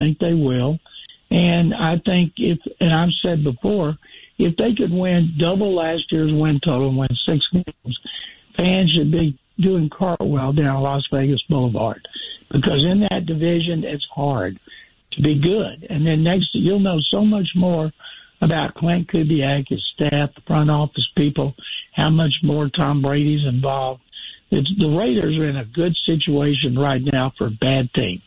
think they will. And I think and I've said before, if they could win double last year's win total and win 6 games, fans should be doing cartwheel down Las Vegas Boulevard, because in that division, it's hard to be good. And then you'll know so much more about Clint Kubiak, his staff, the front office people, how much more Tom Brady's involved. The Raiders are in a good situation right now for a bad team.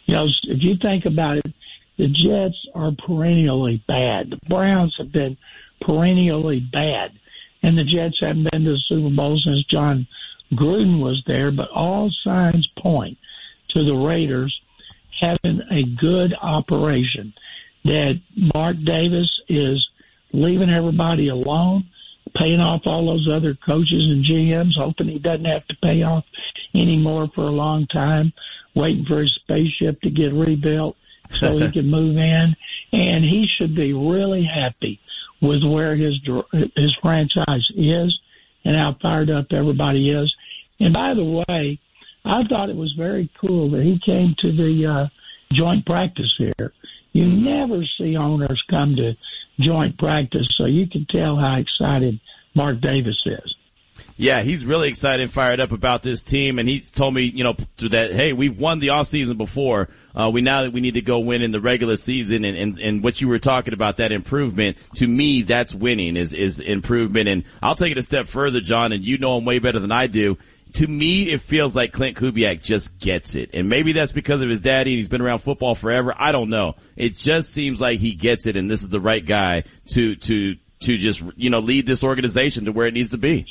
If you think about it, the Jets are perennially bad. The Browns have been perennially bad. And the Jets haven't been to the Super Bowl since John Gruden was there. But all signs point to the Raiders having a good operation, that Mark Davis is leaving everybody alone, paying off all those other coaches and GMs, hoping he doesn't have to pay off anymore for a long time, waiting for his spaceship to get rebuilt so he can move in. And he should be really happy with where his franchise is and how fired up everybody is. And by the way, I thought it was very cool that he came to the joint practice here. You never see owners come to joint practice, so you can tell how excited Mark Davis is. Yeah, he's really excited and fired up about this team, and he's told me, that, hey, we've won the offseason before. We need to go win in the regular season, and what you were talking about, that improvement, to me, that's winning, is improvement. And I'll take it a step further, John, and you know him way better than I do. To me, it feels like Clint Kubiak just gets it. And maybe that's because of his daddy and he's been around football forever. I don't know. It just seems like he gets it, and this is the right guy to just, lead this organization to where it needs to be.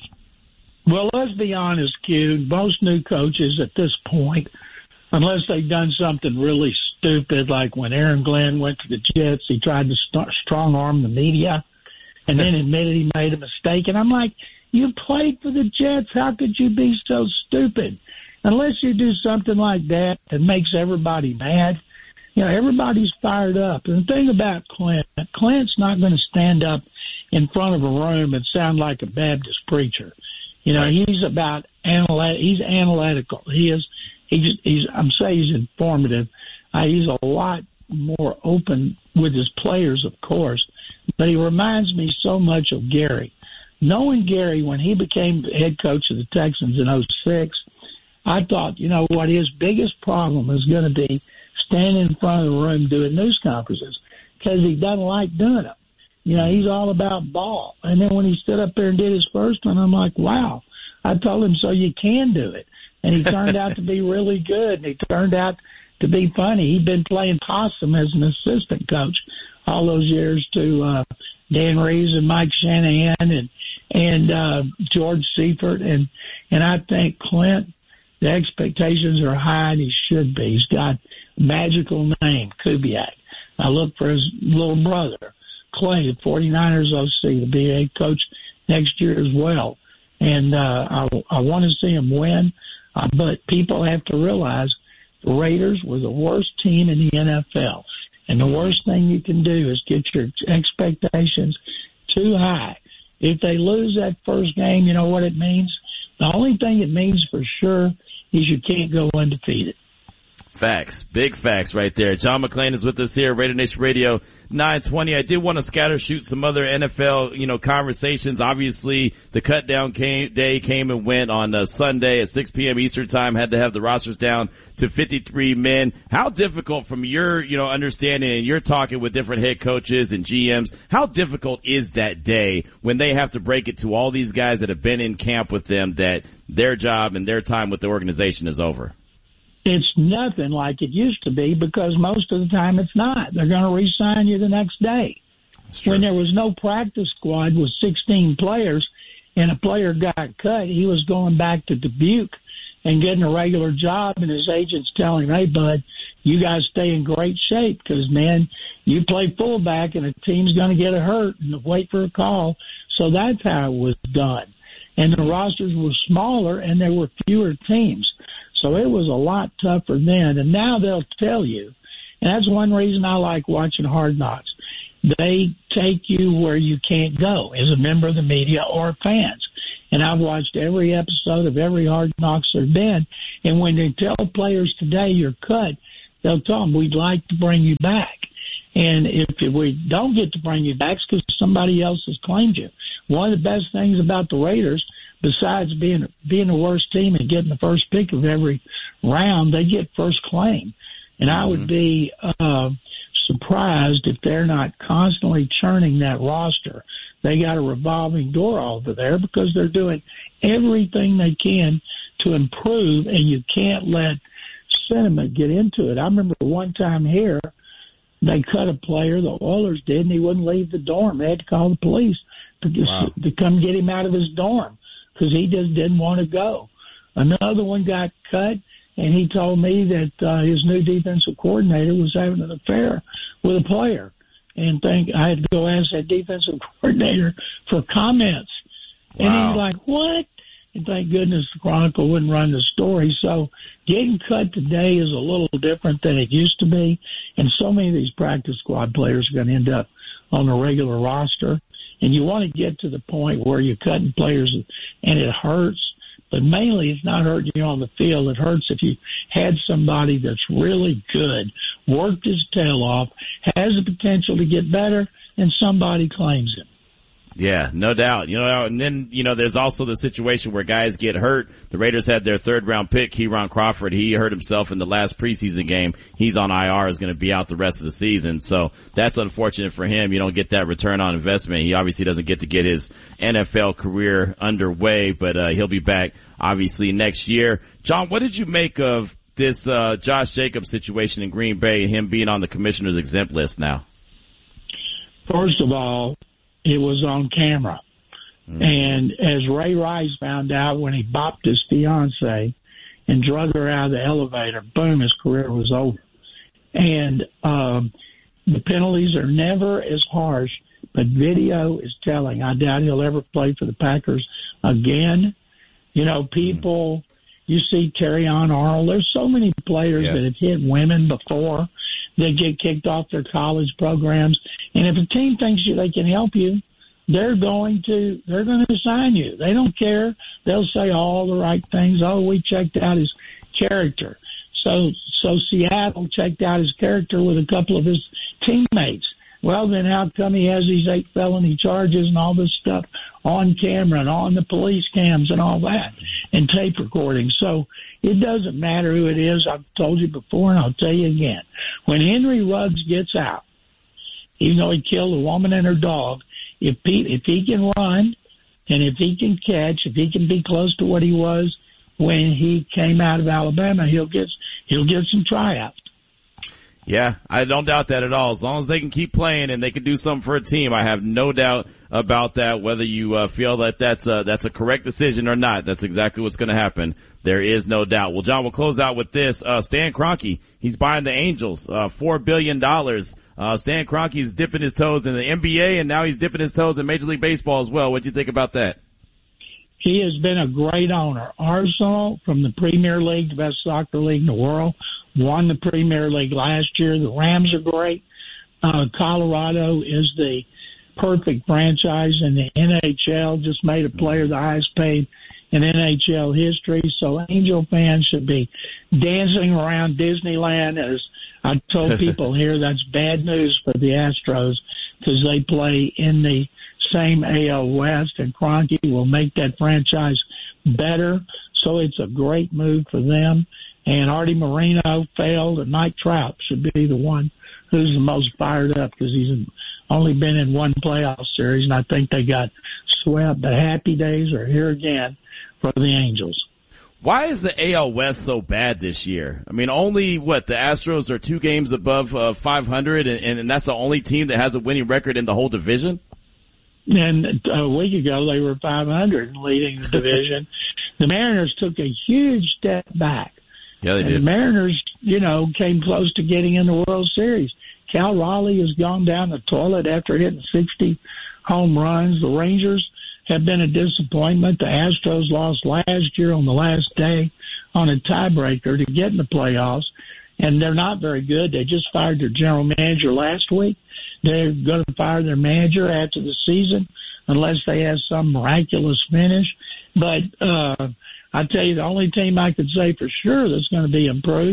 Well, let's be honest, Q. Most new coaches at this point, unless they've done something really stupid, like when Aaron Glenn went to the Jets, he tried to strong-arm the media and then admitted he made a mistake. And I'm like, you played for the Jets. How could you be so stupid? Unless you do something like that makes everybody mad. Everybody's fired up. And the thing about Clint's not going to stand up in front of a room and sound like a Baptist preacher. He's about he's analytical. He's informative. He's a lot more open with his players, of course, but he reminds me so much of Gary. Knowing Gary, when he became head coach of the Texans in 2006, I thought, what his biggest problem is going to be standing in front of the room doing news conferences, because he doesn't like doing them. He's all about ball. And then when he stood up there and did his first one, I'm like, wow. I told him, so you can do it. And he turned out to be really good, and he turned out to be funny. He'd been playing possum as an assistant coach all those years to Dan Reeves and Mike Shanahan and George Seifert. And I think Clint, the expectations are high, and he should be. He's got a magical name, Kubiak. I look for his little brother, Clay, the 49ers OC, to be a coach next year as well. And I want to see him win. But people have to realize the Raiders were the worst team in the NFL. And the worst thing you can do is get your expectations too high. If they lose that first game, you know what it means? The only thing it means for sure is you can't go undefeated. Facts. Big facts right there. John McClain is with us here, Raider Nation Radio 920. I did want to scatter shoot some other NFL, conversations. Obviously, the cut down day came and went on Sunday at 6 p.m. Eastern time. Had to have the rosters down to 53 men. How difficult, from your, understanding, and you're talking with different head coaches and GMs, how difficult is that day when they have to break it to all these guys that have been in camp with them that their job and their time with the organization is over? It's nothing like it used to be, because most of the time it's not. They're going to re-sign you the next day. When there was no practice squad with 16 players and a player got cut, he was going back to Dubuque and getting a regular job, and his agent's telling him, hey, bud, you guys stay in great shape because, man, you play fullback and a team's going to get hurt and wait for a call. So that's how it was done. And the rosters were smaller and there were fewer teams. So it was a lot tougher then. And now they'll tell you, and that's one reason I like watching Hard Knocks. They take you where you can't go as a member of the media or fans. And I've watched every episode of every Hard Knocks there's been. And when they tell players today you're cut, they'll tell them, we'd like to bring you back. And if we don't get to bring you back, it's because somebody else has claimed you. One of the best things about the Raiders, besides being the worst team and getting the first pick of every round, they get first claim. And I would be surprised if they're not constantly churning that roster. They got a revolving door over there because they're doing everything they can to improve, and you can't let sentiment get into it. I remember one time here, they cut a player, the Oilers did, and he wouldn't leave the dorm. They had to call the police to come get him out of his dorm because he just didn't want to go. Another one got cut, and he told me that his new defensive coordinator was having an affair with a player. And I had to go ask that defensive coordinator for comments. Wow. And he's like, what? And thank goodness the Chronicle wouldn't run the story. So getting cut today is a little different than it used to be. And so many of these practice squad players are going to end up on the regular roster. And you want to get to the point where you're cutting players and it hurts. But mainly it's not hurting you on the field. It hurts if you had somebody that's really good, worked his tail off, has the potential to get better, and somebody claims him. Yeah, no doubt. And then, there's also the situation where guys get hurt. The Raiders had their third-round pick, Kieron Crawford. He hurt himself in the last preseason game. He's on IR, is going to be out the rest of the season. So that's unfortunate for him. You don't get that return on investment. He obviously doesn't get to get his NFL career underway, but he'll be back, obviously, next year. John, what did you make of this Josh Jacobs situation in Green Bay and him being on the commissioner's exempt list now? First of all, it was on camera. And as Ray Rice found out when he bopped his fiance and drug her out of the elevator, boom, his career was over. And the penalties are never as harsh, but video is telling. I doubt he'll ever play for the Packers again. People, you see Terrion Arnold. There's so many players that have hit women before that get kicked off their college programs. And if a team thinks they can help you, they're going to sign you. They don't care. They'll say all the right things. Oh, we checked out his character. So Seattle checked out his character with a couple of his teammates. Well, then how come he has these 8 felony charges and all this stuff on camera and on the police cams and all that and tape recording? So it doesn't matter who it is. I've told you before and I'll tell you again. When Henry Ruggs gets out, even though he killed a woman and her dog, if he can run and if he can catch, if he can be close to what he was when he came out of Alabama, he'll get some tryouts. Yeah, I don't doubt that at all. As long as they can keep playing and they can do something for a team, I have no doubt about that. Whether you feel that that's a correct decision or not, that's exactly what's going to happen. There is no doubt. Well, John, we'll close out with this. Stan Kroenke, he's buying the Angels, $4 billion. Stan Kroenke is dipping his toes in the NBA, and now he's dipping his toes in Major League Baseball as well. What do you think about that? He has been a great owner. Arsenal, from the Premier League, the best soccer league in the world, won the Premier League last year. The Rams are great. Colorado is the perfect franchise in the NHL, just made a player the highest paid in NHL history. So Angel fans should be dancing around Disneyland. As I told people here, that's bad news for the Astros because they play in the same AL West, and Kroenke will make that franchise better. So it's a great move for them. And Artie Moreno failed, and Mike Trout should be the one who's the most fired up because he's only been in one playoff series, and I think they got swept. The happy days are here again for the Angels. Why is the AL West so bad this year? I mean, only the Astros are 2 games above 500, and that's the only team that has a winning record in the whole division? And a week ago, they were 500 leading the division. The Mariners took a huge step back. Yeah, they and did. The Mariners, came close to getting in the World Series. Cal Raleigh has gone down the toilet after hitting 60 home runs. The Rangers have been a disappointment. The Astros lost last year on the last day on a tiebreaker to get in the playoffs, and they're not very good. They just fired their general manager last week. They're going to fire their manager after the season unless they have some miraculous finish. But I tell you, the only team I could say for sure that's going to be improved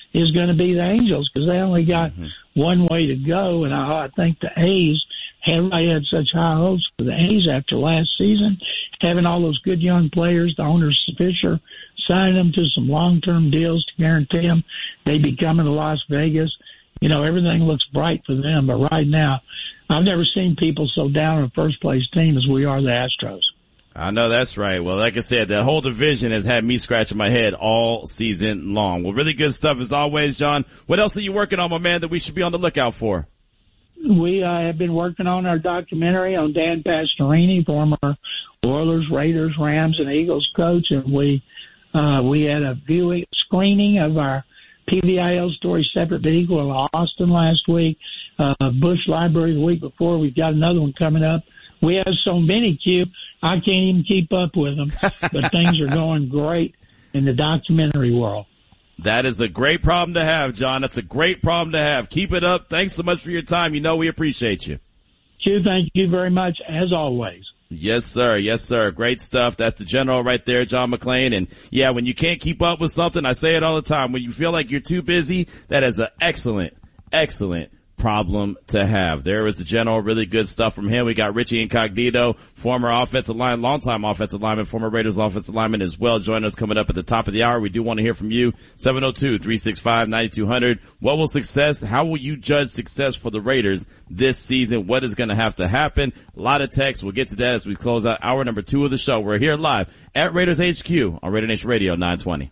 is going to be the Angels because they only got one way to go. And I think the A's, everybody had such high hopes for the A's after last season, having all those good young players, the owners, Fisher, signing them to some long-term deals to guarantee them they be coming to Las Vegas. Everything looks bright for them. But right now, I've never seen people so down on a first-place team as we are the Astros. I know that's right. Well, like I said, that whole division has had me scratching my head all season long. Well, really good stuff as always, John. What else are you working on, my man, that we should be on the lookout for? We have been working on our documentary on Dan Pastorini, former Oilers, Raiders, Rams, and Eagles coach, and we had a viewing screening of our PVIL story, Separate but Equal, in Austin last week. Bush Library the week before. We've got another one coming up. We have so many, Q, I can't even keep up with them. But things are going great in the documentary world. That is a great problem to have, John. That's a great problem to have. Keep it up. Thanks so much for your time. We appreciate you. Q, thank you very much, as always. Yes, sir. Yes, sir. Great stuff. That's the general right there, John McClain. And yeah, when you can't keep up with something, I say it all the time. When you feel like you're too busy, that is an excellent problem to have. There was the general, really good stuff from him. We got Richie Incognito, former offensive line, longtime offensive lineman, former Raiders offensive lineman as well. Join us coming up at the top of the hour. We do want to hear from you. 702-365-9200. How will you judge success for the Raiders this season? What is going to have to happen? A lot of texts. We'll get to that as we close out hour number 2 of the show. We're here live at Raiders HQ on Raider Nation Radio 920.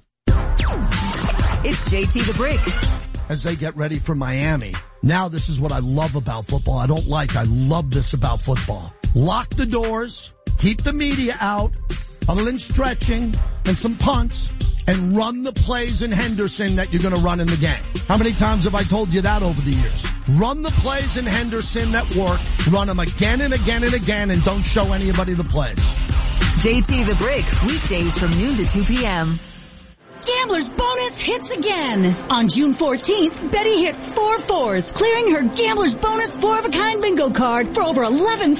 It's JT the Brick. As they get ready for Miami. Now this is what I love about football. I love this about football. Lock the doors, keep the media out, other than stretching and some punts, and run the plays in Henderson that you're going to run in the game. How many times have I told you that over the years? Run the plays in Henderson that work, run them again and again and again, and don't show anybody the plays. JT the Brick, weekdays from noon to 2 p.m. Gambler's Bonus hits again. On June 14th, Betty hit 4 4s, clearing her Gambler's Bonus 4-of-a-kind bingo card for over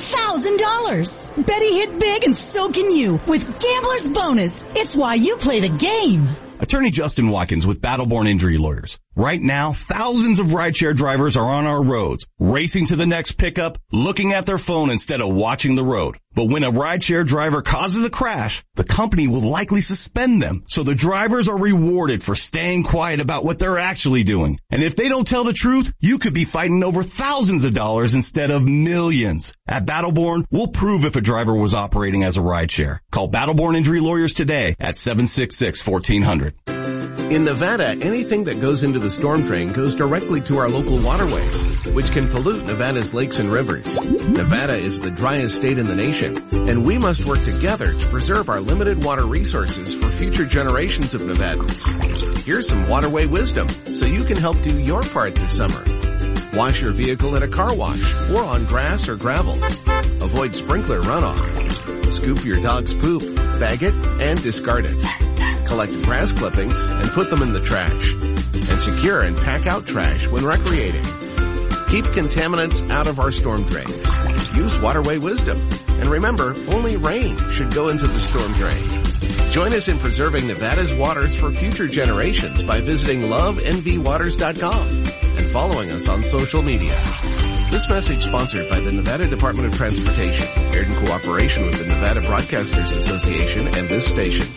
$11,000. Betty hit big and so can you with Gambler's Bonus. It's why you play the game. Attorney Justin Watkins with Battleborn Injury Lawyers. Right now, thousands of rideshare drivers are on our roads, racing to the next pickup, looking at their phone instead of watching the road. But when a rideshare driver causes a crash, the company will likely suspend them. So the drivers are rewarded for staying quiet about what they're actually doing. And if they don't tell the truth, you could be fighting over thousands of dollars instead of millions. At Battleborn, we'll prove if a driver was operating as a rideshare. Call Battleborn Injury Lawyers today at 766-1400. In Nevada, anything that goes into the storm drain goes directly to our local waterways, which can pollute Nevada's lakes and rivers. Nevada is the driest state in the nation, and we must work together to preserve our limited water resources for future generations of Nevadans. Here's some waterway wisdom so you can help do your part this summer. Wash your vehicle at a car wash or on grass or gravel. Avoid sprinkler runoff. Scoop your dog's poop, bag it, and discard it. Collect grass clippings and put them in the trash. And secure and pack out trash when recreating. Keep contaminants out of our storm drains. Use waterway wisdom. And remember, only rain should go into the storm drain. Join us in preserving Nevada's waters for future generations by visiting lovennvwaters.com and following us on social media. This message sponsored by the Nevada Department of Transportation, aired in cooperation with the Nevada Broadcasters Association and this station.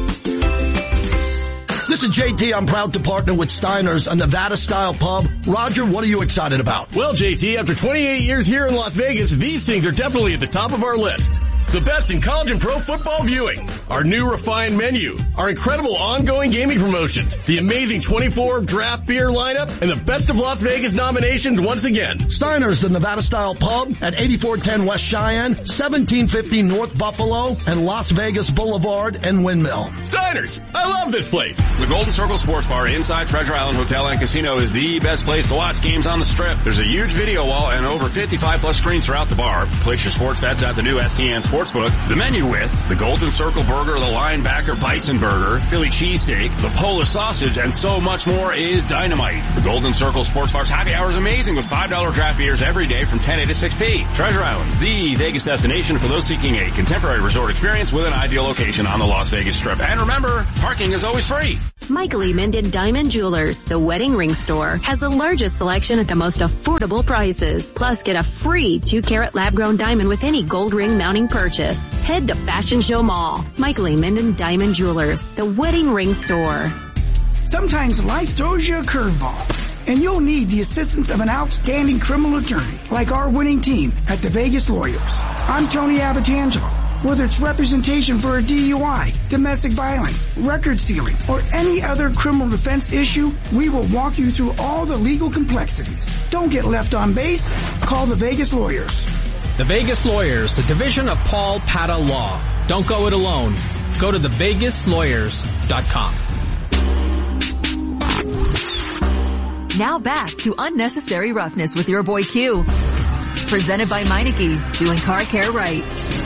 This is JT. I'm proud to partner with Steiner's, a Nevada-style pub. Roger, what are you excited about? Well, JT, after 28 years here in Las Vegas, these things are definitely at the top of our list. The best in college and pro football viewing, our new refined menu, our incredible ongoing gaming promotions, the amazing 24 draft beer lineup, and the best of Las Vegas nominations once again. Steiner's, the Nevada-style pub at 8410 West Cheyenne, 1750 North Buffalo, and Las Vegas Boulevard and Windmill. Steiner's, I love this place. The Golden Circle Sports Bar inside Treasure Island Hotel and Casino is the best place to watch games on the Strip. There's a huge video wall and over 55 plus screens throughout the bar. Place your sports bets at the new STN Sportsbook. The menu with the Golden Circle Burger, the Linebacker Bison Burger, Philly Cheesesteak, the Polish Sausage, and so much more is dynamite. The Golden Circle Sports Bar's happy hour is amazing with $5 draft beers every day from 10 a to 6 p. Treasure Island, the Vegas destination for those seeking a contemporary resort experience with an ideal location on the Las Vegas Strip. And remember, parking is always free. Michael E. Minden Diamond Jewelers, the wedding ring store, has the largest selection at the most affordable prices. Plus, get a free 2-carat lab-grown diamond with any gold ring mounting purchase. Head to Fashion Show Mall. Michael E. Minden Diamond Jewelers, the wedding ring store. Sometimes life throws you a curveball, and you'll need the assistance of an outstanding criminal attorney like our winning team at the Vegas Lawyers. I'm Tony Abatangelo. Whether it's representation for a DUI, domestic violence, record sealing, or any other criminal defense issue, we will walk you through all the legal complexities. Don't get left on base. Call the Vegas Lawyers. The Vegas Lawyers, a division of Paul Pata Law. Don't go it alone. Go to thevegaslawyers.com. Now back to Unnecessary Roughness with your boy Q. Presented by Meineke, doing car care right.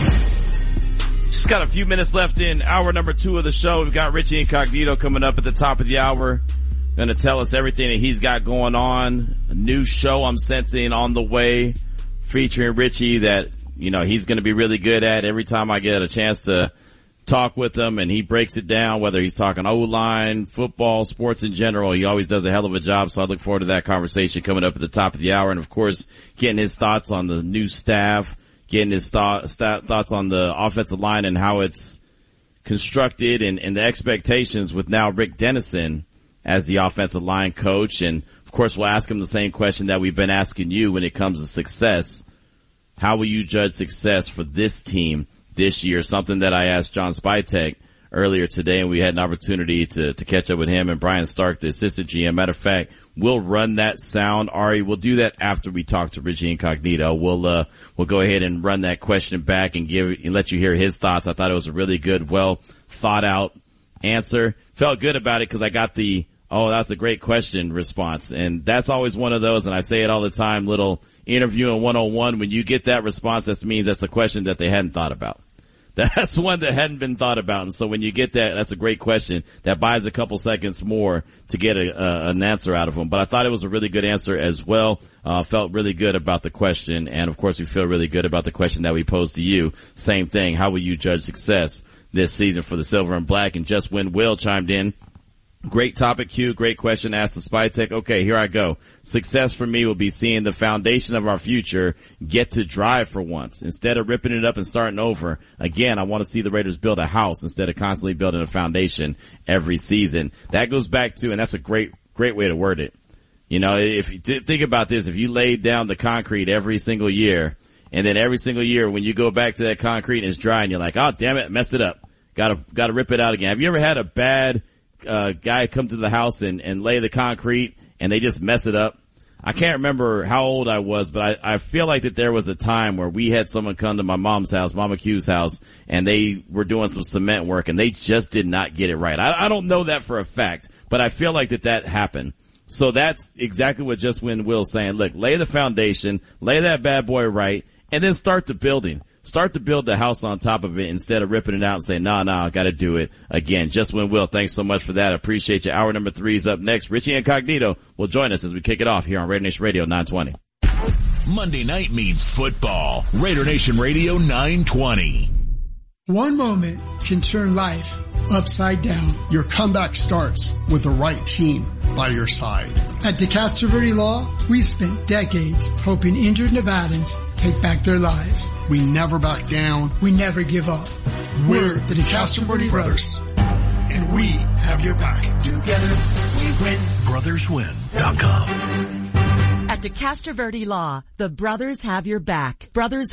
Just got a few minutes left in hour number 2 of the show. We've got Richie Incognito coming up at the top of the hour. Going to tell us everything that he's got going on. A new show I'm sensing on the way featuring Richie that, you know, he's going to be really good at. Every time I get a chance to talk with him and he breaks it down, whether he's talking O-line, football, sports in general, he always does a hell of a job. So I look forward to that conversation coming up at the top of the hour. And of course, getting his thoughts on the new staff, getting his thoughts on the offensive line and how it's constructed and the expectations with now Rick Dennison as the offensive line coach. And of course, we'll ask him the same question that we've been asking you when it comes to success. How will you judge success for this team this year? Something that I asked John Spytek earlier today, and we had an opportunity to catch up with him and Brian Stark, the assistant GM. Matter of fact, we'll run that sound. Ari, we'll do that after we talk to Richie Incognito. We'll go ahead and run that question back and let you hear his thoughts. I thought it was a really good, well thought out answer. Felt good about it because I got the, oh, that's a great question response. And that's always one of those, and I say it all the time, little interviewing 101. When you get that response, that means that's a question that they hadn't thought about. That's one that hadn't been thought about. And so when you get that, that's a great question that buys a couple seconds more to get an answer out of them. But I thought it was a really good answer as well. Felt really good about the question. And of course, we feel really good about the question that we posed to you. Same thing. How will you judge success this season for the Silver and Black? And Just Win Will chimed in. Great topic, Q. Great question asked the Spytek. Okay, here I go. Success for me will be seeing the foundation of our future get to drive for once. Instead of ripping it up and starting over, again, I want to see the Raiders build a house instead of constantly building a foundation every season. That goes back to, and that's a great way to word it. You know, if you think about this, if you laid down the concrete every single year, and then every single year when you go back to that concrete and it's dry and you're like, oh, damn it, messed it up. Gotta rip it out again. Have you ever had a bad guy come to the house and lay the concrete and they just mess it up? I can't remember how old I was, but I feel like that there was a time where we had someone come to my mom's house, Mama Q's house, and they were doing some cement work and they just did not get it right. I don't know that for a fact, but I feel like that happened. So that's exactly what Just Win Will's saying. Look, lay the foundation, lay that bad boy right, and then start the building. Start to build the house on top of it instead of ripping it out and saying, nah, I got to do it again. Just Win Will, thanks so much for that. Appreciate you. Hour number 3 is up next. Richie Incognito will join us as we kick it off here on Raider Nation Radio 920. Monday night means football. Raider Nation Radio 920. One moment can turn life upside down. Your comeback starts with the right team by your side. At DeCastro Verde Law, we've spent decades helping injured Nevadans take back their lives. We never back down. We never give up. We're the DeCastro Verde Brothers, and we have your back. Together, we win. BrothersWin.com. At DeCastro Verde Law, the brothers have your back.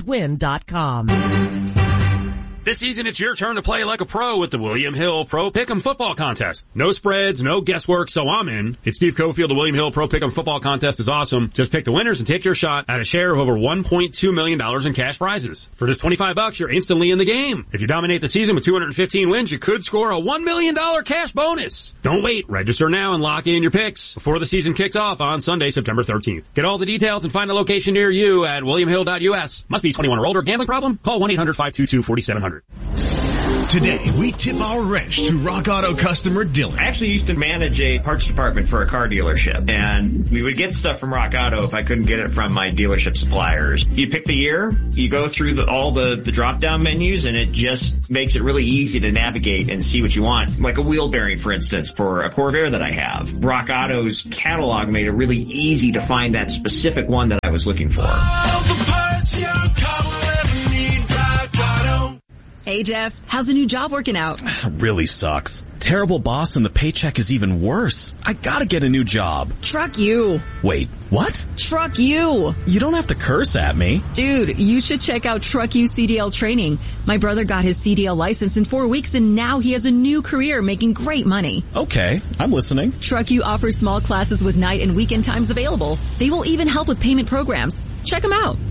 BrothersWin.com. This season, it's your turn to play like a pro with the William Hill Pro Pick'em Football Contest. No spreads, no guesswork, so I'm in. It's Steve Cofield. The William Hill Pro Pick'em Football Contest is awesome. Just pick the winners and take your shot at a share of over $1.2 million in cash prizes. For just $25, you're instantly in the game. If you dominate the season with 215 wins, you could score a $1 million cash bonus. Don't wait. Register now and lock in your picks before the season kicks off on Sunday, September 13th. Get all the details and find a location near you at williamhill.us. Must be 21 or older. Gambling problem? Call 1-800-522-4700. Today, we tip our wrench to Rock Auto customer Dylan. I actually used to manage a parts department for a car dealership, and we would get stuff from Rock Auto if I couldn't get it from my dealership suppliers. You pick the year, you go through all the drop-down menus, and it just makes it really easy to navigate and see what you want. Like a wheel bearing, for instance, for a Corvair that I have. Rock Auto's catalog made it really easy to find that specific one that I was looking for. All the parts your car will ever need, Rock Auto. Hey, Jeff, how's the new job working out? Really sucks. Terrible boss and the paycheck is even worse. I gotta get a new job. Truck you. Wait, what? Truck you. You don't have to curse at me. Dude, you should check out Truck You CDL training. My brother got his CDL license in 4 weeks and now he has a new career making great money. Okay, I'm listening. Truck You offers small classes with night and weekend times available. They will even help with payment programs. Check them out.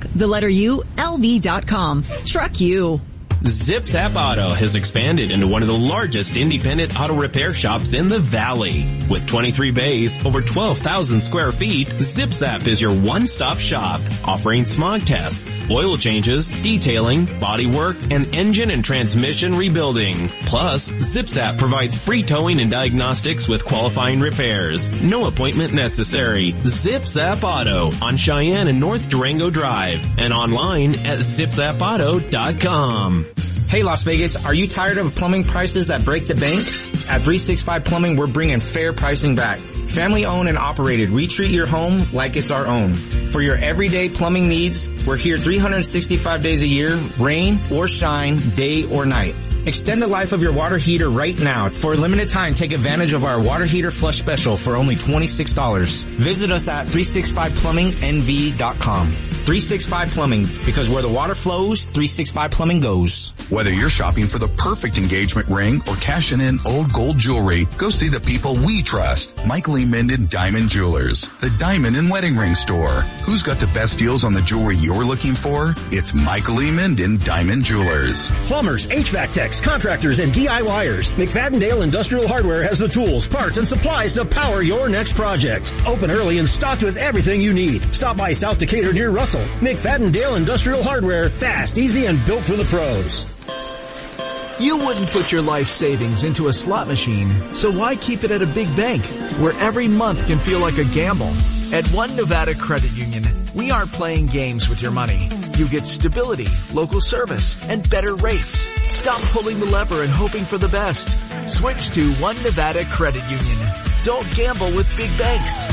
LV.com. Truck You. Zip Zap Auto has expanded into one of the largest independent auto repair shops in the Valley. With 23 bays, over 12,000 square feet, Zip Zap is your one-stop shop, offering smog tests, oil changes, detailing, body work, and engine and transmission rebuilding. Plus, Zip Zap provides free towing and diagnostics with qualifying repairs. No appointment necessary. Zip Zap Auto on Cheyenne and North Durango Drive and online at zipzapauto.com. Hey Las Vegas, are you tired of plumbing prices that break the bank? At 365 Plumbing, we're bringing fair pricing back. Family owned and operated, we treat your home like it's our own. For your everyday plumbing needs, we're here 365 days a year, rain or shine, day or night. Extend the life of your water heater right now. For a limited time, take advantage of our water heater flush special for only $26. Visit us at 365plumbingnv.com. 365 Plumbing, because where the water flows, 365 Plumbing goes. Whether you're shopping for the perfect engagement ring or cashing in old gold jewelry, go see the people we trust. Michael E. Minden Diamond Jewelers, the diamond and wedding ring store. Who's got the best deals on the jewelry you're looking for? It's Michael E. Minden Diamond Jewelers. Plumbers, HVAC techs, contractors, and DIYers. McFadden-Dale Industrial Hardware has the tools, parts, and supplies to power your next project. Open early and stocked with everything you need. Stop by South Decatur near Russell. McFadden-Dale Industrial Hardware, fast, easy, and built for the pros. You wouldn't put your life savings into a slot machine, so why keep it at a big bank where every month can feel like a gamble? At One Nevada Credit Union, we aren't playing games with your money. You get stability, local service, and better rates. Stop pulling the lever and hoping for the best. Switch to One Nevada Credit Union. Don't gamble with big banks.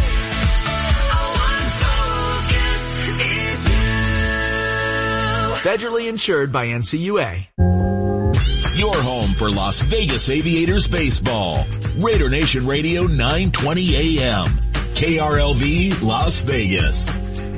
Federally insured by NCUA. Your home for Las Vegas Aviators baseball. Raider Nation Radio 920 AM. KRLV Las Vegas.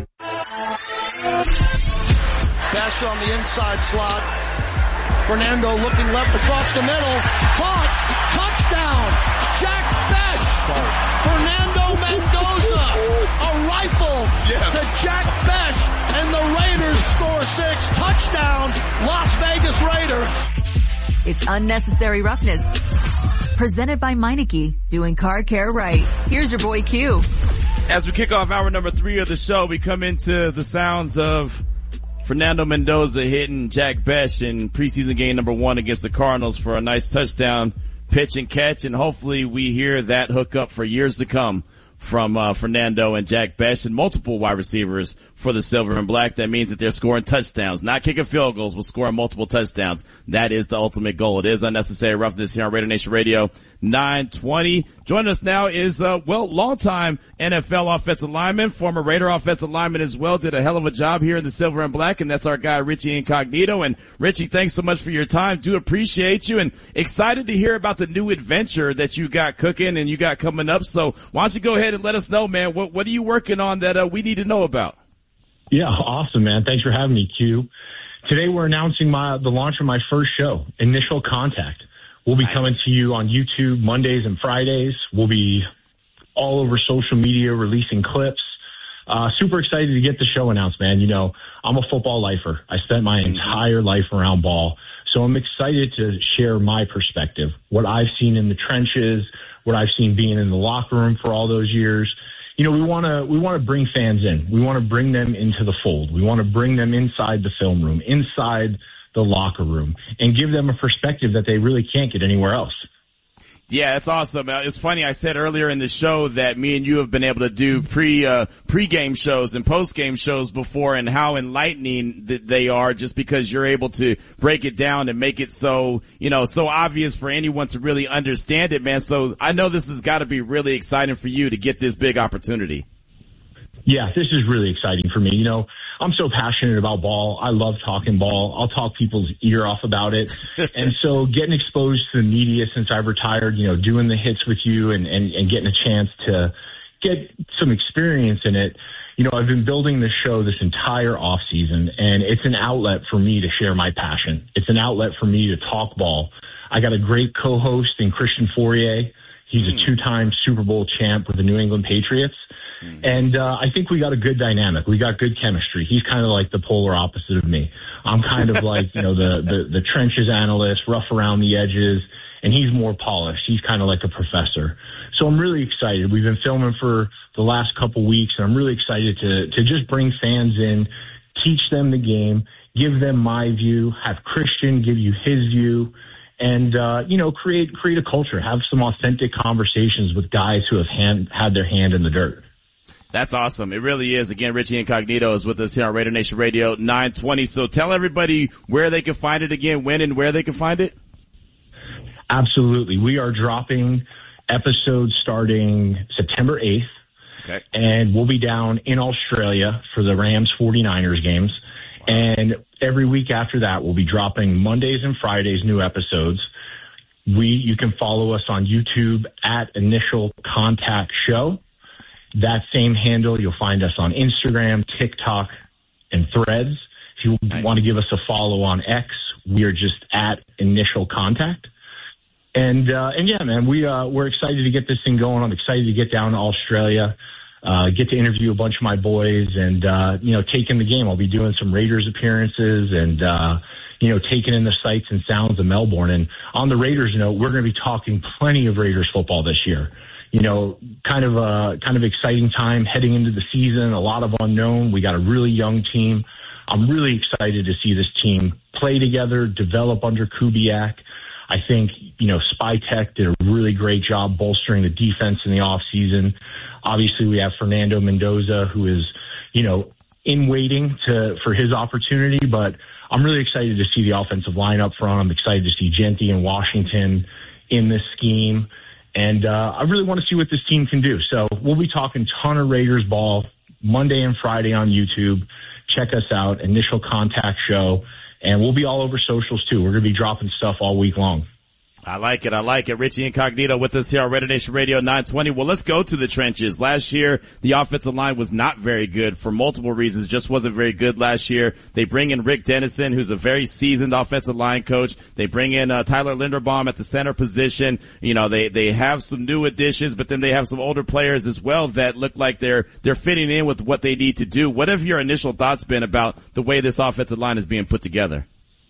Besh on the inside slot. Fernando looking left across the middle. Caught. Touchdown. Jack Besh. Fernando Mendoza. A rifle to Jack Besh. And the Raiders score 6. Touchdown. Las Vegas Raiders. It's Unnecessary Roughness. Presented by Meineke, doing car care right. Here's your boy Q. As we kick off hour number 3 of the show, we come into the sounds of Fernando Mendoza hitting Jack Besh in preseason game number 1 against the Cardinals for a nice touchdown pitch and catch, and hopefully we hear that hook up for years to come from Fernando and Jack Besh and multiple wide receivers for the Silver and Black. That means that they're scoring touchdowns, not kicking field goals, but scoring multiple touchdowns. That is the ultimate goal. It is Unnecessary Roughness here on Raider Nation Radio 920. Joining us now is, longtime NFL offensive lineman, former Raider offensive lineman as well. Did a hell of a job here in the Silver and Black, and that's our guy Richie Incognito. And Richie, thanks so much for your time. Do appreciate you and excited to hear about the new adventure that you got cooking and you got coming up. So why don't you go ahead and let us know, man, what are you working on that we need to know about? Yeah, awesome, man. Thanks for having me, Q. Today we're announcing the launch of my first show, Initial Contact. We'll be coming to you on YouTube Mondays and Fridays. We'll be all over social media releasing clips. Super excited to get the show announced, man. You know, I'm a football lifer. I spent my entire life around ball. So I'm excited to share my perspective, what I've seen in the trenches, what I've seen being in the locker room for all those years. You know, we want to bring fans in. We want to bring them into the fold. We want to bring them inside the film room, inside the locker room and give them a perspective that they really can't get anywhere else. Yeah, that's awesome. It's funny. I said earlier in the show that me and you have been able to do pre-game shows and post-game shows before, and how enlightening they are, just because you're able to break it down and make it so, so obvious for anyone to really understand it, man. So I know this has got to be really exciting for you to get this big opportunity. Yeah, this is really exciting for me. I'm so passionate about ball. I love talking ball. I'll talk people's ear off about it. And so getting exposed to the media since I've retired, doing the hits with you and getting a chance to get some experience in it. I've been building this show this entire off season, and it's an outlet for me to share my passion. It's an outlet for me to talk ball. I got a great co-host in Christian Fourier. He's a 2-time Super Bowl champ with the New England Patriots. And I think we got a good dynamic. We got good chemistry. He's kind of like the polar opposite of me. I'm kind of like, the trenches analyst, rough around the edges, and he's more polished. He's kind of like a professor. So I'm really excited. We've been filming for the last couple weeks, and I'm really excited to just bring fans in, teach them the game, give them my view, have Christian give you his view, and, create a culture, have some authentic conversations with guys who have had their hand in the dirt. That's awesome. It really is. Again, Richie Incognito is with us here on Raider Nation Radio 920. So tell everybody where they can find it again, when and where they can find it. Absolutely. We are dropping episodes starting September 8th. Okay. And we'll be down in Australia for the Rams 49ers games. And every week after that, we'll be dropping Mondays and Fridays new episodes. You can follow us on YouTube at Initial Contact Show. That same handle, you'll find us on Instagram, TikTok, and Threads. If you want to give us a follow on X, we are just at Initial Contact. And yeah, man, we're excited to get this thing going. I'm excited to get down to Australia, get to interview a bunch of my boys, and take in the game. I'll be doing some Raiders appearances and taking in the sights and sounds of Melbourne. And on the Raiders note, we're going to be talking plenty of Raiders football this year. Kind of exciting time heading into the season, a lot of unknown. We got a really young team. I'm really excited to see this team play together, develop under Kubiak. I think, Spytech did a really great job bolstering the defense in the offseason. Obviously, we have Fernando Mendoza, who is, in waiting for his opportunity, but I'm really excited to see the offensive line up front. I'm excited to see Genty and Washington in this scheme. And I really want to see what this team can do. So we'll be talking ton of Raiders ball Monday and Friday on YouTube. Check us out, Initial Contact Show. And we'll be all over socials, too. We're going to be dropping stuff all week long. I like it. Richie Incognito with us here on Raider Nation Radio 920. Well, let's go to the trenches. Last year, the offensive line was not very good for multiple reasons. Just wasn't very good last year. They bring in Rick Dennison, who's a very seasoned offensive line coach. They bring in Tyler Linderbaum at the center position. They have some new additions, but then they have some older players as well that look like they're fitting in with what they need to do. What have your initial thoughts been about the way this offensive line is being put together?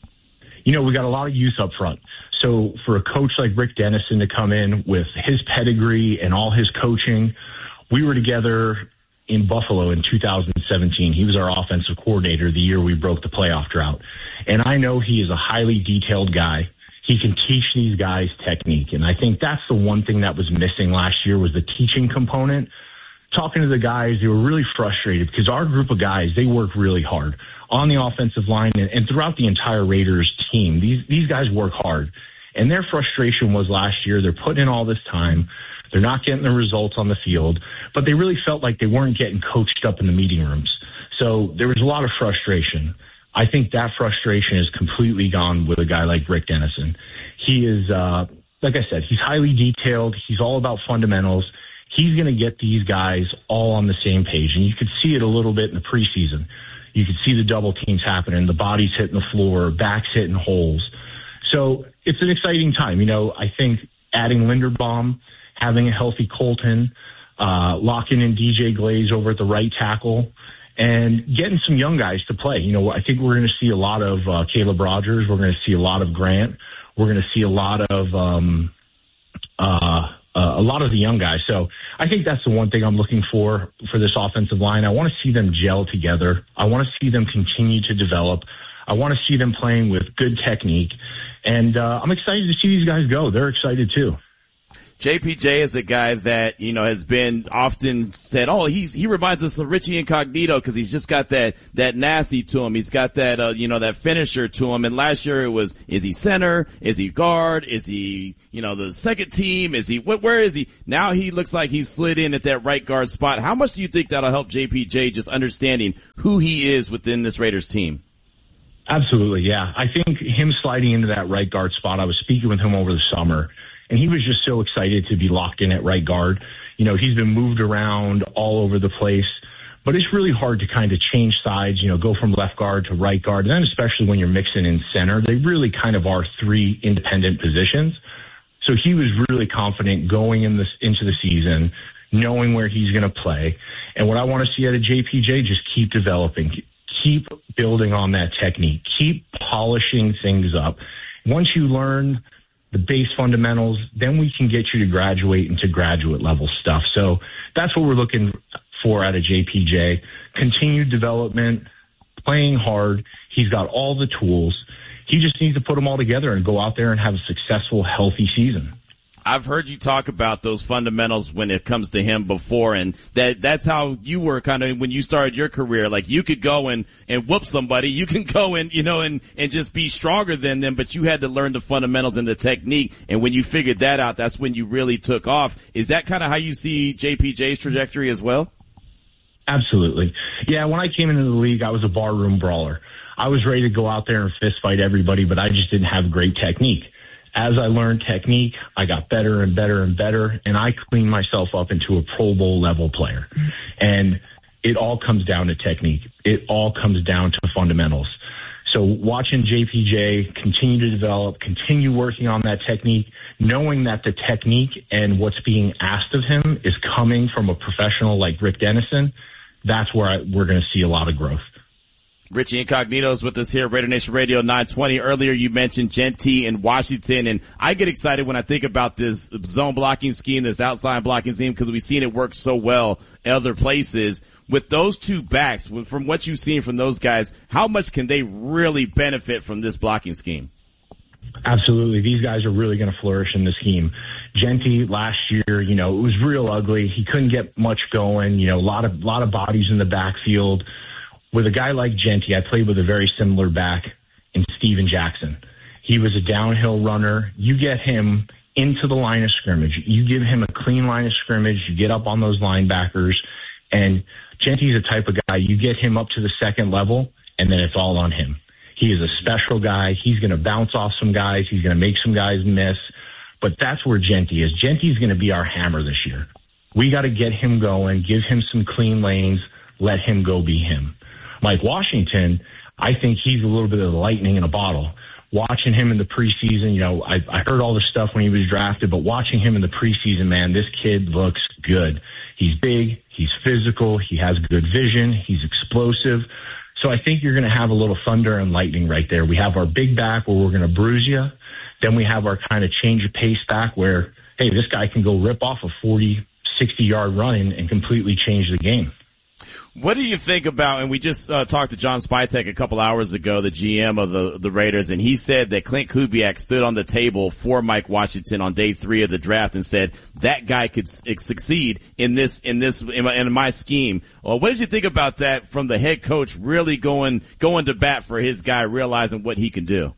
We got a lot of youth up front. So for a coach like Rick Dennison to come in with his pedigree and all his coaching, we were together in Buffalo in 2017. He was our offensive coordinator the year we broke the playoff drought. And I know he is a highly detailed guy. He can teach these guys technique. And I think that's the one thing that was missing last year was the teaching component. Talking to the guys, they were really frustrated because our group of guys, they work really hard on the offensive line and throughout the entire Raiders team. These guys work hard. And their frustration was last year, they're putting in all this time. They're not getting the results on the field, but they really felt like they weren't getting coached up in the meeting rooms. So there was a lot of frustration. I think that frustration is completely gone with a guy like Rick Dennison. He is, like I said, he's highly detailed. He's all about fundamentals. He's going to get these guys all on the same page. And you could see it a little bit in the preseason. You could see the double teams happening, the bodies hitting the floor, backs hitting holes. So it's an exciting time. I think adding Linderbaum, having a healthy Colton, locking in DJ Glaze over at the right tackle, and getting some young guys to play. I think we're going to see a lot of Caleb Rogers. We're going to see a lot of Grant. We're going to see a lot of the young guys. So I think that's the one thing I'm looking for this offensive line. I want to see them gel together. I want to see them continue to develop. I want to see them playing with good technique. And I'm excited to see these guys go. They're excited too. JPJ is a guy that, has been often said, he reminds us of Richie Incognito because he's just got that nasty to him. He's got that, that finisher to him. And last year it was, is he center? Is he guard? Is he, the second team? Is he, where is he? Now he looks like he's slid in at that right guard spot. How much do you think that'll help JPJ just understanding who he is within this Raiders team? Absolutely, yeah. I think him sliding into that right guard spot, I was speaking with him over the summer, and he was just so excited to be locked in at right guard. He's been moved around all over the place, but it's really hard to kind of change sides, go from left guard to right guard. And then especially when you're mixing in center, they really kind of are three independent positions. So he was really confident going into the season, knowing where he's going to play. And what I want to see out of JPJ, just keep developing, keep building on that technique, keep polishing things up. Once you learn the base fundamentals, then we can get you to graduate into graduate level stuff. So that's what we're looking for out of JPJ. Continued development, playing hard. He's got all the tools. He just needs to put them all together and go out there and have a successful, healthy season. I've heard you talk about those fundamentals when it comes to him before, and that's how you were kind of when you started your career. Like you could go and whoop somebody, you can go and and just be stronger than them, but you had to learn the fundamentals and the technique. And when you figured that out, that's when you really took off. Is that kind of how you see JPJ's trajectory as well? Absolutely. Yeah, when I came into the league, I was a barroom brawler. I was ready to go out there and fist fight everybody, but I just didn't have great technique. As I learned technique, I got better and better and better, and I cleaned myself up into a Pro Bowl level player. And it all comes down to technique. It all comes down to fundamentals. So watching JPJ continue to develop, continue working on that technique, knowing that the technique and what's being asked of him is coming from a professional like Rick Dennison, that's where we're going to see a lot of growth. Richie Incognito is with us here, Raider Nation Radio 920. Earlier you mentioned Jeanty and Washington, and I get excited when I think about this zone blocking scheme, this outside blocking scheme, because we've seen it work so well in other places. With those two backs, from what you've seen from those guys, how much can they really benefit from this blocking scheme? Absolutely. These guys are really going to flourish in the scheme. Jeanty last year, it was real ugly. He couldn't get much going, a lot of bodies in the backfield. With a guy like Jeanty, I played with a very similar back in Steven Jackson. He was a downhill runner. You get him into the line of scrimmage. You give him a clean line of scrimmage. You get up on those linebackers. And Jeanty's the type of guy, you get him up to the second level, and then it's all on him. He is a special guy. He's going to bounce off some guys. He's going to make some guys miss. But that's where Jeanty is. Jeanty's going to be our hammer this year. We got to get him going, give him some clean lanes, let him go be him. Mike Washington, I think he's a little bit of the lightning in a bottle. Watching him in the preseason, I heard all the stuff when he was drafted, but watching him in the preseason, man, this kid looks good. He's big, he's physical, he has good vision, he's explosive. So I think you're going to have a little thunder and lightning right there. We have our big back where we're going to bruise you. Then we have our kind of change of pace back where, hey, this guy can go rip off a 40, 60-yard run and completely change the game. What do you think about, and we just talked to John Spytek a couple hours ago, the GM of the Raiders, and he said that Clint Kubiak stood on the table for Mike Washington on day 3 of the draft and said that guy could succeed in my scheme. What did you think about that from the head coach really going to bat for his guy, realizing what he can do?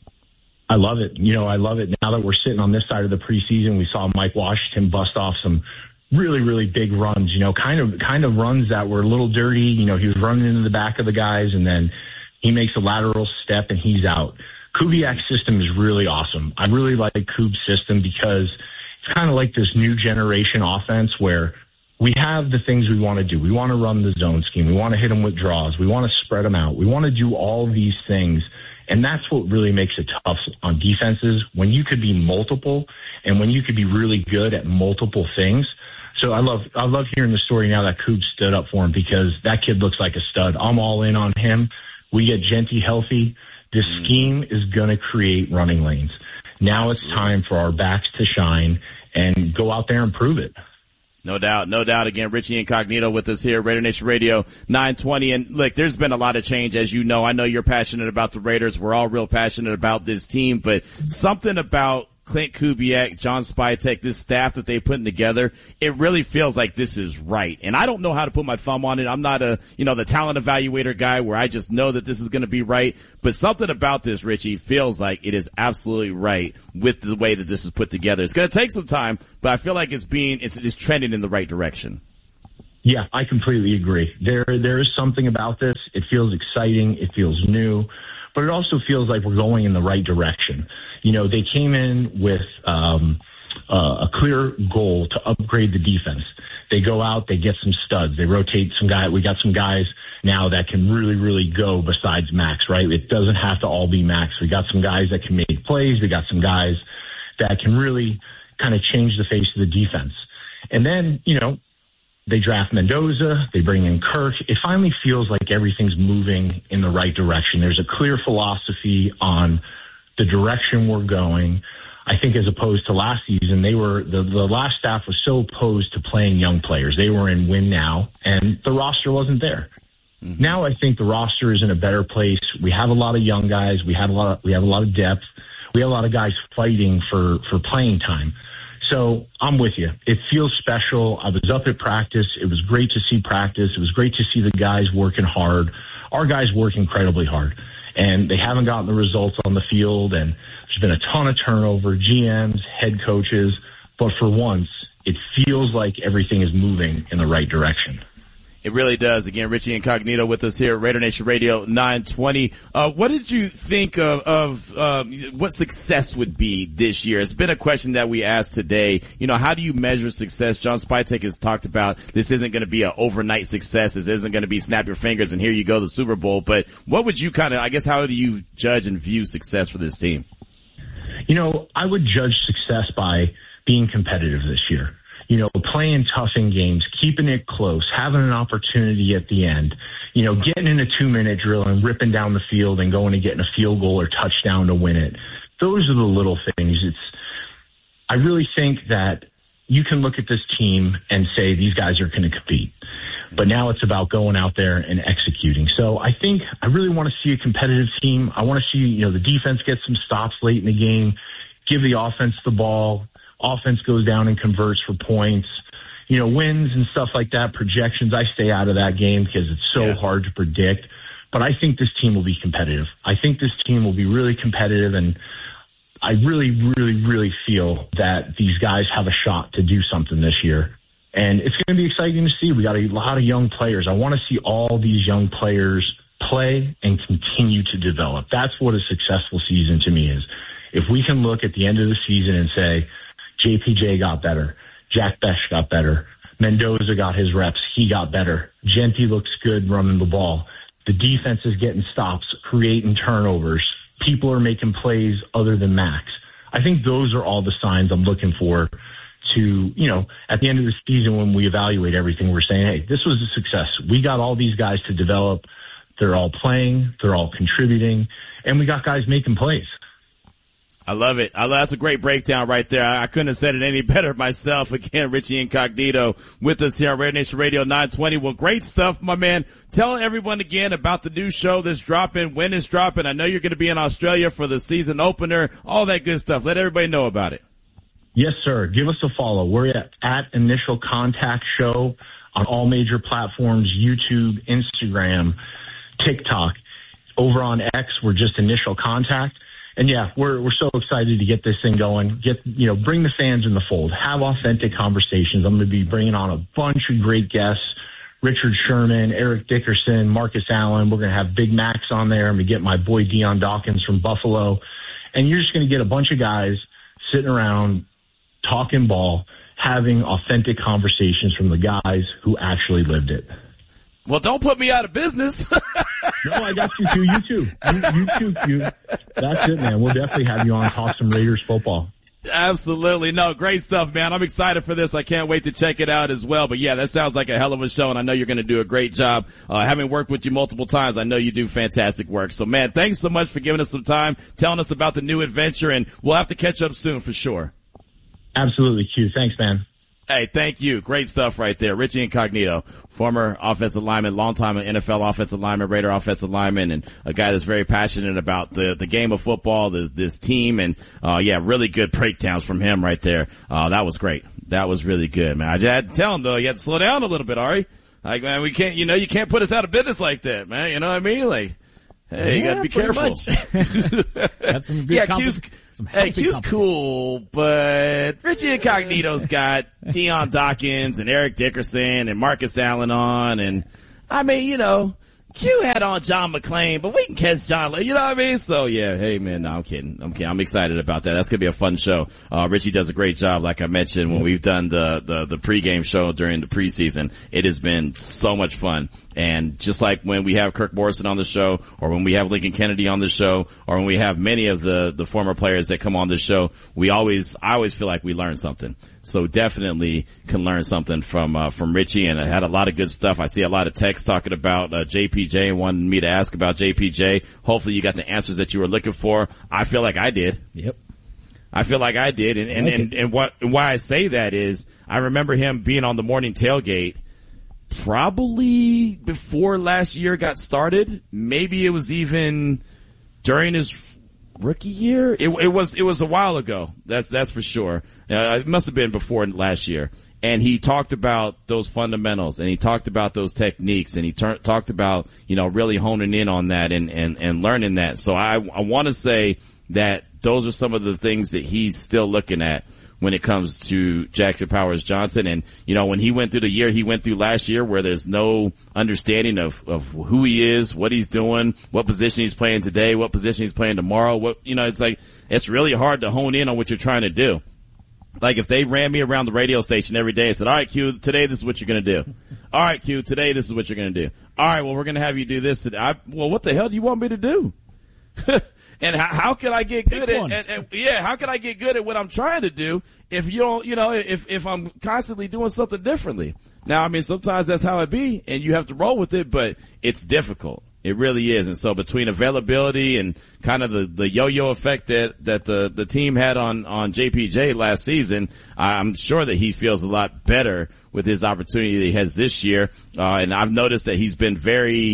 I love it. I love it. Now that we're sitting on this side of the preseason, we saw Mike Washington bust off some really, really big runs, kind of runs that were a little dirty. He was running into the back of the guys, and then he makes a lateral step and he's out. Kubiak's system is really awesome. I really like Kub's system because it's kind of like this new generation offense where we have the things we want to do. We want to run the zone scheme. We want to hit them with draws. We want to spread them out. We want to do all these things. And that's what really makes it tough on defenses, when you could be multiple and when you could be really good at multiple things. So I love hearing the story now that Coop stood up for him, because that kid looks like a stud. I'm all in on him. We get Jeanty healthy. This scheme is going to create running lanes. Now it's time for our backs to shine and go out there and prove it. No doubt, no doubt. Again, Richie Incognito with us here, Raider Nation Radio 920. And look, there's been a lot of change, as you know. I know you're passionate about the Raiders. We're all real passionate about this team, but something about Clint Kubiak, John Spytek, this staff that they're putting together, it really feels like this is right. And I don't know how to put my thumb on it. I'm not the talent evaluator guy where I just know that this is going to be right. But something about this, Richie, feels like it is absolutely right with the way that this is put together. It's going to take some time, but I feel like it's trending in the right direction. Yeah, I completely agree. There is something about this. It feels exciting. It feels new, but it also feels like we're going in the right direction. They came in with a clear goal to upgrade the defense. They go out, they get some studs, they rotate some guys. We got some guys now that can really, really go besides Max, right? It doesn't have to all be Max. We got some guys that can make plays. We got some guys that can really kind of change the face of the defense. And then, they draft Mendoza, they bring in Kirk. It finally feels like everything's moving in the right direction. There's a clear philosophy on the direction we're going. I think as opposed to last season, the last staff was so opposed to playing young players. They were in win now, and the roster wasn't there. Mm-hmm. Now I think the roster is in a better place. We have a lot of young guys. We have a lot of depth. We have a lot of guys fighting for playing time. So I'm with you. It feels special. I was up at practice. It was great to see practice. It was great to see the guys working hard. Our guys work incredibly hard. And they haven't gotten the results on the field, and there's been a ton of turnover, GMs, head coaches, but for once, it feels like everything is moving in the right direction. It really does. Again, Richie Incognito with us here at Raider Nation Radio 920. What did you think of what success would be this year? It's been a question that we asked today. How do you measure success? John Spytek has talked about this isn't going to be an overnight success. This isn't going to be snap your fingers and here you go, the Super Bowl. But what would you how do you judge and view success for this team? I would judge success by being competitive this year. Playing tough in games, keeping it close, having an opportunity at the end, getting in a 2-minute drill and ripping down the field and going and getting a field goal or touchdown to win it. Those are the little things. I really think that you can look at this team and say these guys are going to compete. But now it's about going out there and executing. So I think I really want to see a competitive team. I want to see, the defense get some stops late in the game, give the offense the ball. Offense goes down and converts for points, wins and stuff like that, projections. I stay out of that game because it's so hard to predict. But I think this team will be competitive. I think this team will be really competitive, and I really, really, really feel that these guys have a shot to do something this year. And it's going to be exciting to see. We got a lot of young players. I want to see all these young players play and continue to develop. That's what a successful season to me is. If we can look at the end of the season and say, JPJ got better. Jack Bech got better. Mendoza got his reps. He got better. Genty looks good running the ball. The defense is getting stops, creating turnovers. People are making plays other than Max. I think those are all the signs I'm looking for to, at the end of the season when we evaluate everything, we're saying, hey, this was a success. We got all these guys to develop. They're all playing. They're all contributing. And we got guys making plays. I love it. That's a great breakdown right there. I couldn't have said it any better myself. Again, Richie Incognito with us here on Raider Nation Radio 920. Well, great stuff, my man. Tell everyone again about the new show that's dropping, when it's dropping. I know you're going to be in Australia for the season opener, all that good stuff. Let everybody know about it. Yes, sir. Give us a follow. We're at Initial Contact Show on all major platforms, YouTube, Instagram, TikTok. Over on X, we're just Initial Contact. And yeah, we're so excited to get this thing going. Bring the fans in the fold. Have authentic conversations. I'm going to be bringing on a bunch of great guests: Richard Sherman, Eric Dickerson, Marcus Allen. We're going to have Big Max on there. I'm going to get my boy Deion Dawkins from Buffalo, and you're just going to get a bunch of guys sitting around talking ball, having authentic conversations from the guys who actually lived it. Well, don't put me out of business. No, I got you too. You too. You too, Q. That's it, man. We'll definitely have you on, talk some Raiders football. Absolutely. No, great stuff, man. I'm excited for this. I can't wait to check it out as well. But yeah, that sounds like a hell of a show, and I know you're going to do a great job. Having worked with you multiple times, I know you do fantastic work. So, man, thanks so much for giving us some time, telling us about the new adventure, and we'll have to catch up soon for sure. Absolutely, Q. Thanks, man. Hey, thank you. Great stuff right there. Richie Incognito, former offensive lineman, longtime NFL offensive lineman, Raider offensive lineman, and a guy that's very passionate about the game of football, this team, and really good breakdowns from him right there. That was great. That was really good, man. I just had to tell him though, you had to slow down a little bit, Ari. Like, man, we can't, you can't put us out of business like that, man. You know what I mean? Like, hey, you gotta be careful. That's some good Q's cool, but Richie Incognito's got Deion Dawkins and Eric Dickerson and Marcus Allen on, and I mean, Q had on John McClain, but we can catch John, you know what I mean? So yeah, hey man, no, I'm kidding. I'm excited about that. That's gonna be a fun show. Richie does a great job, like I mentioned, when we've done the pregame show during the preseason. It has been so much fun. And just like when we have Kirk Morrison on the show, or when we have Lincoln Kennedy on the show, or when we have many of the former players that come on the show, I always feel like we learn something. So definitely can learn something from Richie, and I had a lot of good stuff. I see a lot of texts talking about JPJ and wanting me to ask about JPJ. Hopefully you got the answers that you were looking for. I feel like I did. Yep. I feel like I did. And why I say that is I remember him being on the morning tailgate probably before last year got started. Maybe it was even during his rookie year. It was a while ago. That's for sure. It must have been before last year. And he talked about those fundamentals, and he talked about those techniques, and he talked about, really honing in on that and learning that. So I want to say that those are some of the things that he's still looking at when it comes to Jackson Powers Johnson. And, when he went through the year he went through last year, where there's no understanding of who he is, what he's doing, what position he's playing today, what position he's playing tomorrow, it's like, it's really hard to hone in on what you're trying to do. Like if they ran me around the radio station every day and said, all right, Q, today this is what you're going to do. All right, Q, today this is what you're going to do. All right, well, we're going to have you do this today. Well, what the hell do you want me to do? And how can I get good how can I get good at what I'm trying to do if you don't, if I'm constantly doing something differently? Now, I mean, sometimes that's how it be, and you have to roll with it, but it's difficult. It really is. And so between availability and kind of the yo-yo effect that the team had on JPJ last season, I'm sure that he feels a lot better with his opportunity that he has this year. And I've noticed that he's been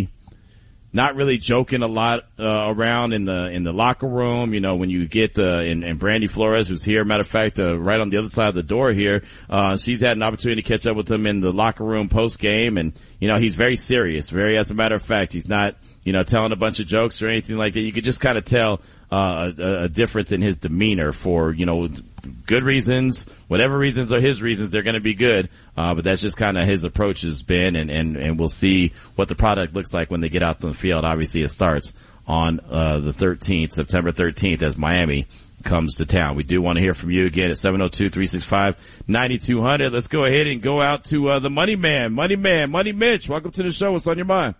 not really joking a lot around in the locker room. When you get and Brandy Flores, who's here, matter of fact, right on the other side of the door here, she's had an opportunity to catch up with him in the locker room post game, and he's very serious. As a matter of fact, he's not telling a bunch of jokes or anything like that. You could just kind of tell a difference in his demeanor for good reasons, whatever reasons are his reasons, they're going to be good. But that's just kind of his approach has been, and we'll see what the product looks like when they get out on the field. Obviously, it starts on the 13th, September 13th, as Miami comes to town. We do want to hear from you again at 702-365-9200. Let's go ahead and go out to the Money Mitch. Welcome to the show. What's on your mind?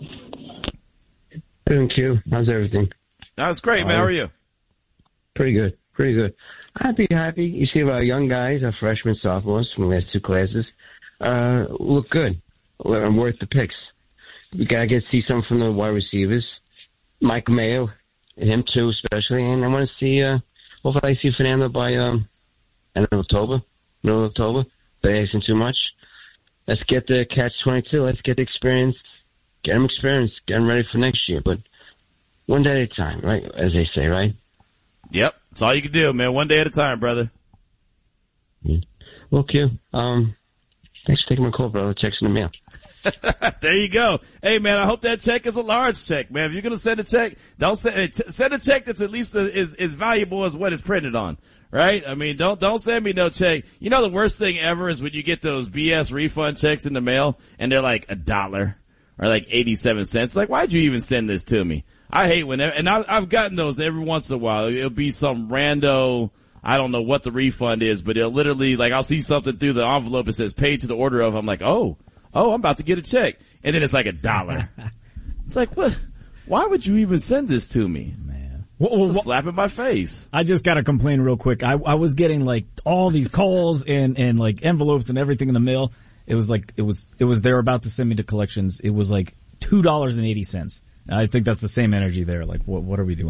Thank you. How's everything? That's great, man. How are you? Pretty good. Happy. You see our young guys, our freshmen, sophomores from the last two classes, look good. I'm worth the picks. We gotta see something from the wide receivers, Mike Mayo, him too, especially. And I want to see, hopefully, I see Fernando by middle of October. But asking too much. Let's get the catch-22. Let's get the experience. Get them experience. Get them ready for next year. But one day at a time, right? As they say, right? Yep. That's all you can do, man. One day at a time, brother. Yeah. Well, Q, thanks for taking my call, brother. Check's in the mail. There you go. Hey, man, I hope that check is a large check, man. If you're going to send a check, don't send a check that's at least as valuable as what is printed on, right? I mean, don't send me no check. The worst thing ever is when you get those BS refund checks in the mail and they're like $1 or like 87 cents. Like, why'd you even send this to me? I hate and I've gotten those every once in a while. It'll be some rando, I don't know what the refund is, but it'll literally, like, I'll see something through the envelope that says paid to the order of. I'm like, oh, I'm about to get a check. And then it's like $1. It's like, what? Why would you even send this to me? Man. It's a slap in my face. I just gotta complain real quick. I was getting like all these calls and like envelopes and everything in the mail. It was like, it was they're about to send me to collections. It was like $2.80. I think that's the same energy there. Like, what are we doing?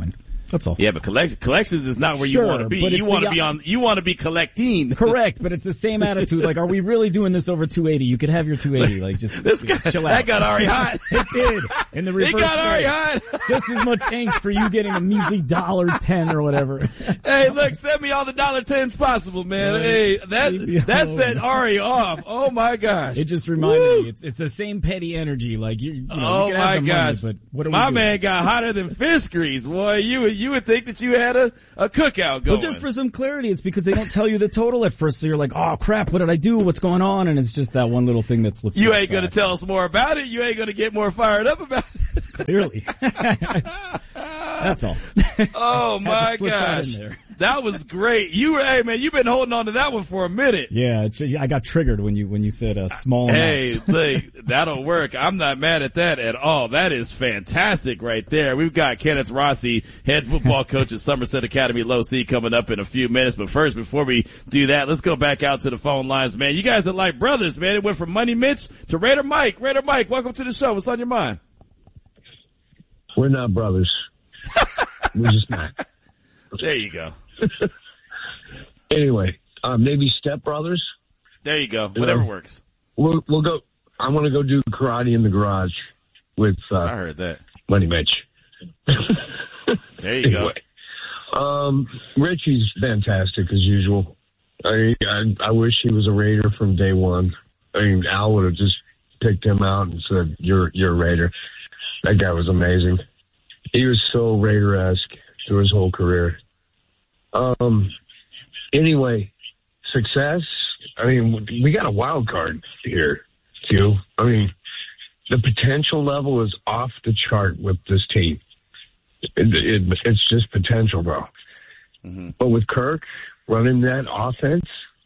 That's all. Yeah, but collections is not where Sure, you want to be. but You want to be collecting. Correct, but it's the same attitude. Like, are we really doing this over 280? You could have your 280. Like, just this guy, chill out. That got Ari hot. It did. In the reverse. It got Ari way. hot. Just as much angst for you getting a measly $1.10 or whatever. Hey, look, send me all the $10s possible, man. Right. Hey, that set Ari off. Oh my gosh. It just reminded me. It's the same petty energy. Like you know, oh you can my have the gosh. money, but what are my we doing? man got hotter than fish grease, boy. You would think that you had a cookout going. But just for some clarity, it's because they don't tell you the total at first, so you're like, oh crap, what did I do? What's going on? And it's just that one little thing that slips. You ain't gonna tell us more about it. You ain't gonna get more fired up about it. Clearly. That's all. Oh my gosh. That was great. Hey man, you've been holding on to that one for a minute. Yeah, I got triggered when you said small amounts. Hey, look, that'll work. I'm not mad at that at all. That is fantastic right there. We've got Kenneth Rossi, head football coach at Somerset Academy Low C, coming up in a few minutes. But first, before we do that, let's go back out to the phone lines, man. You guys are like brothers, man. It went from Money Mitch to Raider Mike. Raider Mike, welcome to the show. What's on your mind? We're not brothers. We're just not. There you go. Anyway, maybe stepbrothers. There you go. Whatever works. We'll go. I want to go do karate in the garage with. I heard that. Money Mitch. There you anyway, go. Richie's fantastic as usual. I wish he was a Raider from day one. I mean, Al would have just picked him out and said, "You're a Raider." That guy was amazing. He was so Raider-esque through his whole career. Anyway, success. I mean, we got a wild card here, Q. I mean, the potential level is off the chart with this team. It's just potential, bro. Mm-hmm. But with Kirk running that offense,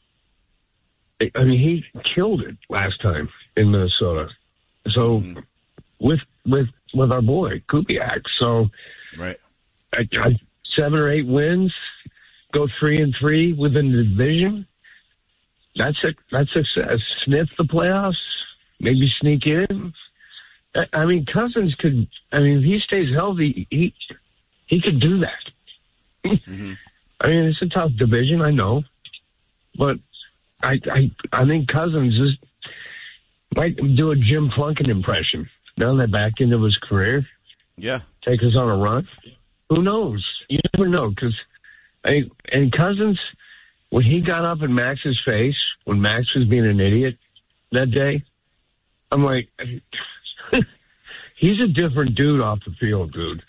I mean, he killed it last time in Minnesota. So with our boy Kubiak, so right, 7 or 8 wins, go 3-3 within the division. That's success. Sniff the playoffs, maybe sneak in. I mean, Cousins could. I mean, if he stays healthy, he could do that. Mm-hmm. I mean, it's a tough division, I know, but I think Cousins might do a Jim Plunkett impression. Now that back into his career, yeah, take us on a run. Who knows? You never know, because and Cousins, when he got up in Max's face, when Max was being an idiot that day, I'm like, he's a different dude off the field, dude.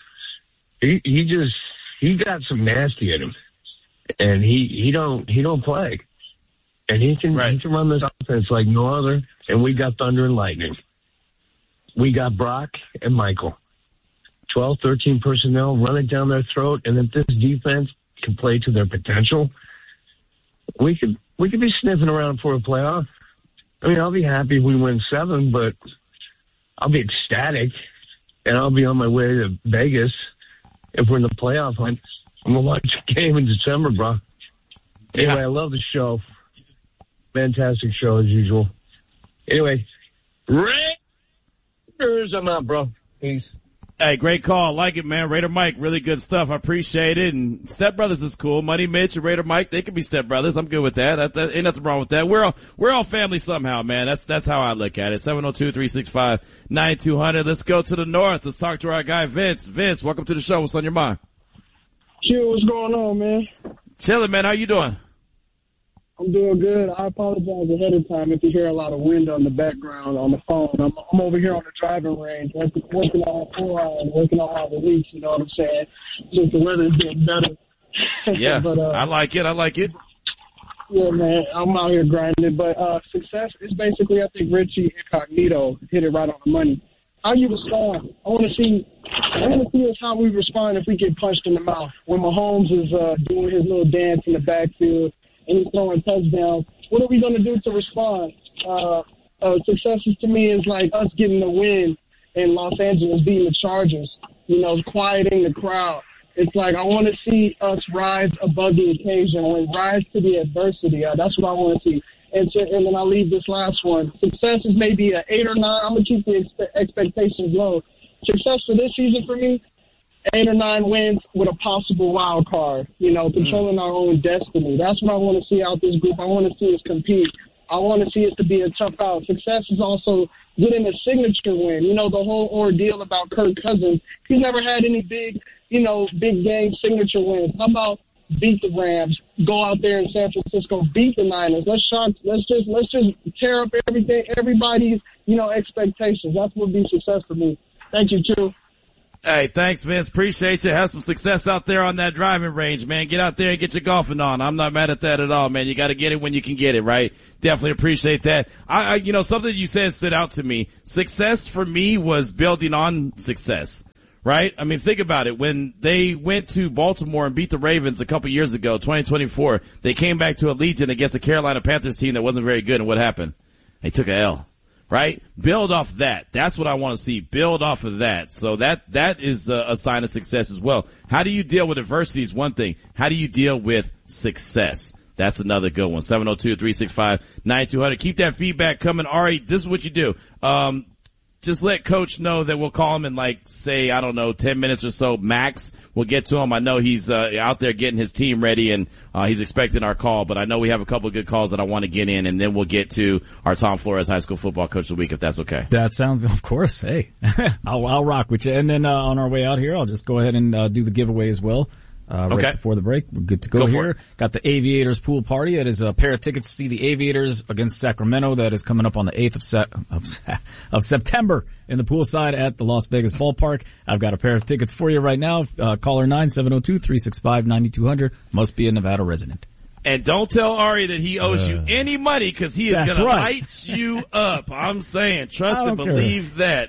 He got some nasty in him, and he don't play, and he can run this offense like no other. And we got thunder and lightning. We got Brock and Michael. 12, 13 personnel, run it down their throat, and if this defense can play to their potential, we could be sniffing around for a playoff. I mean, I'll be happy if we win 7, but I'll be ecstatic, and I'll be on my way to Vegas if we're in the playoff hunt. I'm going to watch a game in December, bro. Anyway, I love the show. Fantastic show, as usual. Anyway, Raiders, I'm out, bro. Peace. Hey, great call. Like it, man. Raider Mike, really good stuff. I appreciate it. And stepbrothers is cool. Money Mitch and Raider Mike, they can be stepbrothers. I'm good with that. Ain't nothing wrong with that. We're all family somehow, man. That's how I look at it. 702-365-9200. Let's go to the north. Let's talk to our guy, Vince. Vince, welcome to the show. What's on your mind? Q, what's going on, man? Chilling, man. How you doing? I'm doing good. I apologize ahead of time if you hear a lot of wind on the background on the phone. I'm over here on the driving range, working on 4 hours, working on all the weeks, you know what I'm saying? Since the weather's getting better. Yeah, but, I like it. Yeah, man, I'm out here grinding. But success is basically, I think Richie Incognito hit it right on the money. How you respond? I want to see is how we respond if we get punched in the mouth. When Mahomes is doing his little dance in the backfield, and he's throwing touchdowns, what are we going to do to respond? Successes to me is like us getting the win in Los Angeles, beating the Chargers, you know, quieting the crowd. It's like I want to see us rise above the occasion and rise to the adversity. That's what I want to see. And then I'll leave this last one. Success is maybe an 8 or 9. I'm going to keep the expectations low. Success for this season for me, 8 or 9 wins with a possible wild card, controlling our own destiny. That's what I want to see out this group. I want to see us compete. I want to see us to be a tough out. Success is also getting a signature win. The whole ordeal about Kirk Cousins. He's never had any big game signature wins. How about beat the Rams, go out there in San Francisco, beat the Niners. Let's just tear up everybody's, expectations. That's what would be success for me. Thank you, Q. Hey, thanks, Vince. Appreciate you. Have some success out there on that driving range, man. Get out there and get your golfing on. I'm not mad at that at all, man. You got to get it when you can get it, right? Definitely appreciate that. Something you said stood out to me. Success for me was building on success, right? I mean, think about it. When they went to Baltimore and beat the Ravens a couple years ago, 2024, they came back to Allegiant against a Carolina Panthers team that wasn't very good. And what happened? They took a L. Right? Build off that. That's what I want to see. Build off of that. So that is a sign of success as well. How do you deal with adversity is one thing. How do you deal with success? That's another good one. 702-365-9200. Keep that feedback coming. Ari, this is what you do. Just let Coach know that we'll call him in 10 minutes or so max. We'll get to him. I know he's out there getting his team ready, and he's expecting our call. But I know we have a couple of good calls that I want to get in, and then we'll get to our Tom Flores High School Football Coach of the Week, if that's okay. That sounds, of course. Hey, I'll rock with you. And then on our way out here, I'll just go ahead and do the giveaway as well. Right before the break. We're good to go here. Got the Aviators pool party. It is a pair of tickets to see the Aviators against Sacramento. That is coming up on the 8th of September in the poolside at the Las Vegas ballpark. I've got a pair of tickets for you right now. Caller 9-702-365-9200. Must be a Nevada resident. And don't tell Ari that he owes you any money, because he is going to light you up. I'm saying, trust and believe that.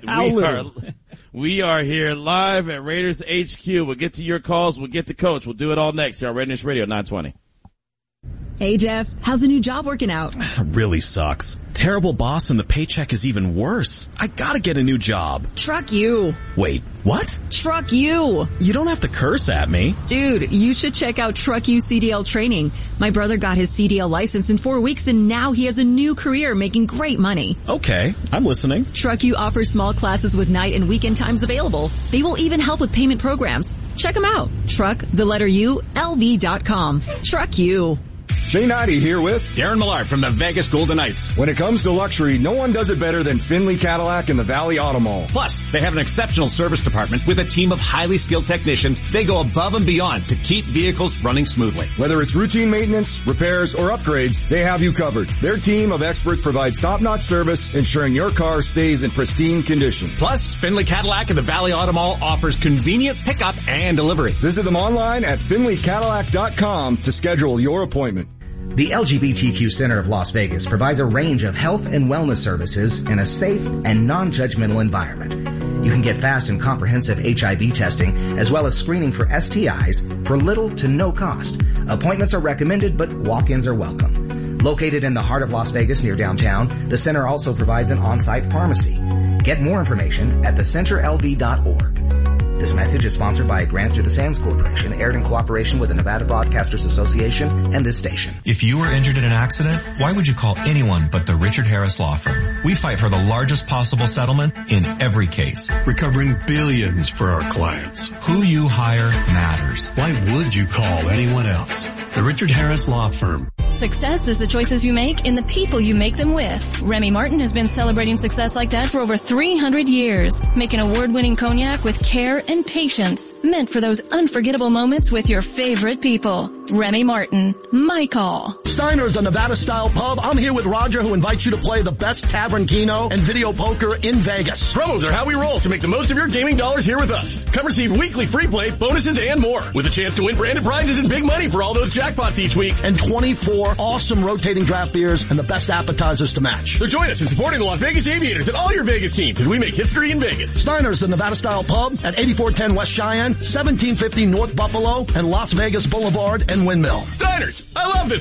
We are here live at Raiders HQ. We'll get to your calls. We'll get to Coach. We'll do it all next here on Raider Nation Radio 920. Hey, Jeff. How's the new job working out? Really sucks. Terrible boss, and the paycheck is even worse. I gotta get a new job. Truck you. Wait, what? Truck you. You don't have to curse at me. Dude, you should check out Truck You CDL training. My brother got his CDL license in 4 weeks, and now he has a new career making great money. Okay, I'm listening. Truck You offers small classes with night and weekend times available. They will even help with payment programs. Check them out. LV.com. Truck You. Shane Heide here with Darren Millard from the Vegas Golden Knights. When it comes to luxury, no one does it better than Finley Cadillac and the Valley Auto Mall. Plus, they have an exceptional service department with a team of highly skilled technicians. They go above and beyond to keep vehicles running smoothly. Whether it's routine maintenance, repairs, or upgrades, they have you covered. Their team of experts provides top-notch service, ensuring your car stays in pristine condition. Plus, Finley Cadillac and the Valley Auto Mall offers convenient pickup and delivery. Visit them online at finleycadillac.com to schedule your appointment. The LGBTQ Center of Las Vegas provides a range of health and wellness services in a safe and non-judgmental environment. You can get fast and comprehensive HIV testing as well as screening for STIs for little to no cost. Appointments are recommended, but walk-ins are welcome. Located in the heart of Las Vegas near downtown, the center also provides an on-site pharmacy. Get more information at thecenterlv.org. This message is sponsored by a grant through the Sands Corporation, aired in cooperation with the Nevada Broadcasters Association and this station. If you were injured in an accident, why would you call anyone but the Richard Harris Law Firm? We fight for the largest possible settlement in every case, recovering billions for our clients. Who you hire matters. Why would you call anyone else? The Richard Harris Law Firm. Success is the choices you make and the people you make them with. Remy Martin has been celebrating success like that for over 300 years, making award-winning cognac with care and patience, meant for those unforgettable moments with your favorite people. Remy Martin, my call. Steiner's a Nevada-style pub. I'm here with Roger, who invites you to play the best tavern keno and video poker in Vegas. Promos are how we roll to make the most of your gaming dollars here with us. Come receive weekly free play, bonuses, and more, with a chance to win branded prizes and big money for all those jackpots each week. And 24 awesome rotating draft beers and the best appetizers to match. So join us in supporting the Las Vegas Aviators and all your Vegas teams as we make history in Vegas. Steiner's, the Nevada-style pub at 8410 West Cheyenne, 1750 North Buffalo, and Las Vegas Boulevard and Windmill. Steiner's, I love this place.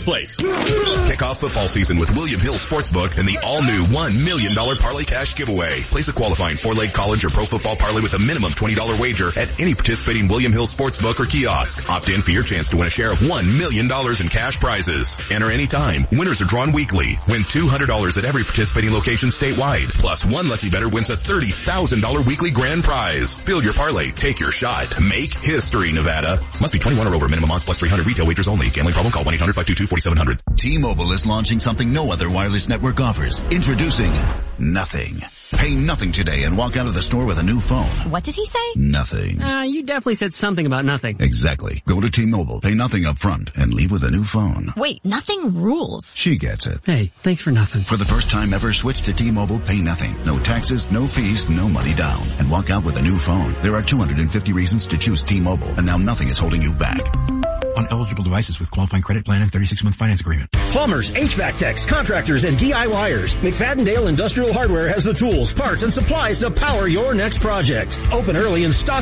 Kick off football season with William Hill Sportsbook and the all-new $1 million parlay cash giveaway. Place a qualifying 4-leg college or pro football parlay with a minimum $20 wager at any participating William Hill Sportsbook or kiosk. Opt in for your chance to win a share of $1 million in cash prizes. Enter anytime. Winners are drawn weekly. Win $200 at every participating location statewide. Plus, one lucky bettor wins a $30,000 weekly grand prize. Build your parlay. Take your shot. Make history, Nevada. Must be 21 or over. Minimum odds plus 300. Retail wagers only. Gambling problem? Call 1-800-522-4700. T-Mobile is launching something no other wireless network offers. Introducing Nothing. Pay nothing today and walk out of the store with a new phone. What did he say? Nothing. You definitely said something about nothing. Exactly. Go to T-Mobile, pay nothing up front, and leave with a new phone. Wait, nothing rules. She gets it. Hey, thanks for nothing. For the first time ever, switch to T-Mobile, pay nothing. No taxes, no fees, no money down. And walk out with a new phone. There are 250 reasons to choose T-Mobile, and now nothing is holding you back. On eligible devices with qualifying credit plan and 36-month finance agreement. Plumbers, HVAC techs, contractors, and DIYers. McFadden Industrial Hardware has the tools, parts, and supplies to power your next project. Open early and stock